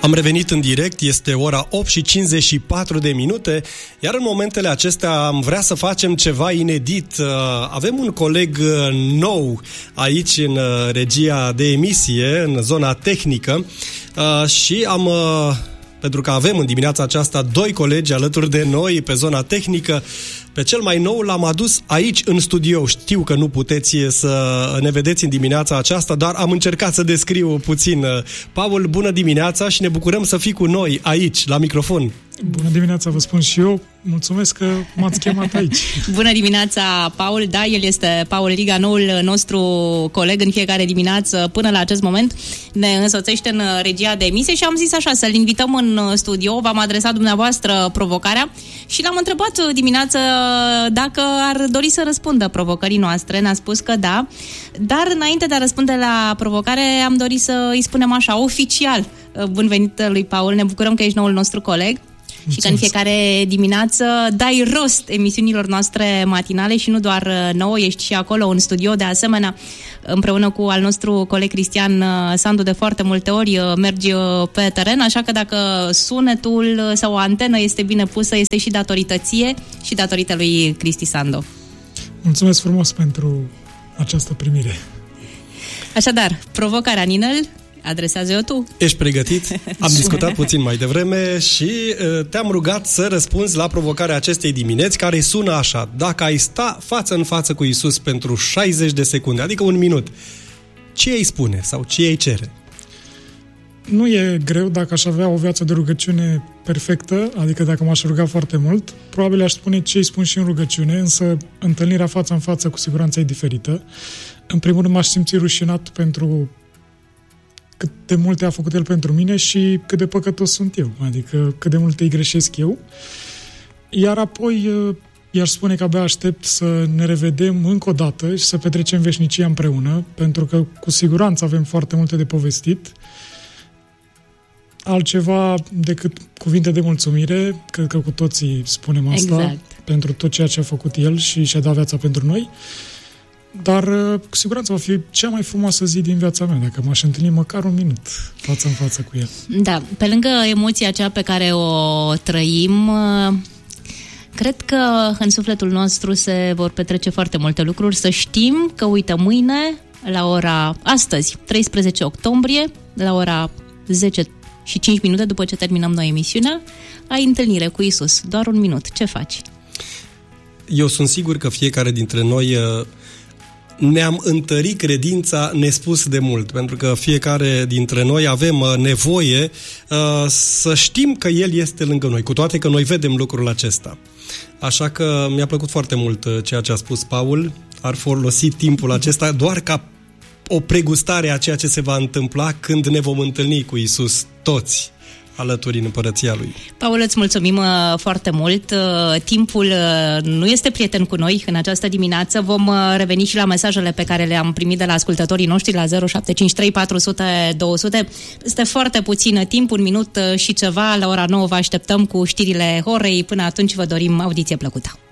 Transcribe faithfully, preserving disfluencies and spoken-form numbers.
Am revenit în direct, este ora opt și cincizeci și patru de minute, iar în momentele acestea am vrea să facem ceva inedit. Avem un coleg nou aici în regia de emisie, în zona tehnică, și am... pentru că avem în dimineața aceasta doi colegi alături de noi pe zona tehnică. Pe cel mai nou l-am adus aici în studio. Știu că nu puteți să ne vedeți în dimineața aceasta, dar am încercat să descriu puțin. Paul, bună dimineața și ne bucurăm să fii cu noi aici, la microfon. Bună dimineața, vă spun și eu. Mulțumesc că m-ați chemat aici. Bună dimineața, Paul. Da, el este Paul Riga, noul nostru coleg în fiecare dimineață până la acest moment. Ne însoțește în regia de emisie și am zis așa, să-l invităm în studio. V-am adresat dumneavoastră provocarea și l-am întrebat dimineață dacă ar dori să răspundă provocării noastre. Ne-a spus că da, dar înainte de a răspunde la provocare am dorit să îi spunem așa, oficial, bun venit lui Paul, ne bucurăm că ești noul nostru coleg. Mulțumesc. Și că în fiecare dimineață dai rost emisiunilor noastre matinale și nu doar nouă, ești și acolo în studio, de asemenea, împreună cu al nostru coleg Cristian Sandu, de foarte multe ori mergi pe teren, așa că dacă sunetul sau o antenă este bine pusă, este și datorită ție și datorită lui Cristi Sandu. Mulțumesc frumos pentru această primire. Așadar, provocarea, Ninel, adresează-o tu. Ești pregătit? Am discutat puțin mai devreme și uh, te-am rugat să răspunzi la provocarea acestei dimineți, care sună așa: dacă ai sta față în față cu Iisus pentru șaizeci de secunde, adică un minut, ce îi spune sau ce îi cere? Nu e greu. Dacă aș avea o viață de rugăciune perfectă, adică dacă m-aș ruga foarte mult, probabil aș spune ce îi spun și în rugăciune, însă întâlnirea față în față cu siguranță e diferită. În primul rând m-aș simți rușinat pentru cât de multe a făcut el pentru mine și cât de păcătos sunt eu, adică cât de multe îi greșesc eu. Iar apoi i-aș spune că abia aștept să ne revedem încă o dată și să petrecem veșnicia împreună, pentru că cu siguranță avem foarte multe de povestit. Altceva decât cuvinte de mulțumire, cred că cu toții spunem asta, exact, pentru tot ceea ce a făcut el și și-a dat viața pentru noi. Dar cu siguranță va fi cea mai frumoasă zi din viața mea, dacă m-aș întâlni măcar un minut față în față cu el. Da, pe lângă emoția aceea pe care o trăim, cred că în sufletul nostru se vor petrece foarte multe lucruri. Să știm că, uite, mâine, la ora, astăzi, treisprezece octombrie, la ora zece și cinci minute, după ce terminăm noi emisiunea, ai întâlnire cu Iisus. Doar un minut. Ce faci? Eu sunt sigur că fiecare dintre noi ne-am întărit credința nespus de mult, pentru că fiecare dintre noi avem nevoie uh, să știm că El este lângă noi, cu toate că noi vedem lucrul acesta. Așa că mi-a plăcut foarte mult ceea ce a spus Paul. Ar folosi timpul acesta doar ca o pregustare a ceea ce se va întâmpla când ne vom întâlni cu Iisus toți alături în împărăția Lui. Paul, îți mulțumim uh, foarte mult. Uh, timpul uh, nu este prieten cu noi în această dimineață. Vom uh, reveni și la mesajele pe care le-am primit de la ascultătorii noștri la zero șapte cinci trei patru zero zero două zero zero. Este foarte puțin timp, un minut uh, și ceva. La ora nouă vă așteptăm cu știrile orei. Până atunci vă dorim audiție plăcută.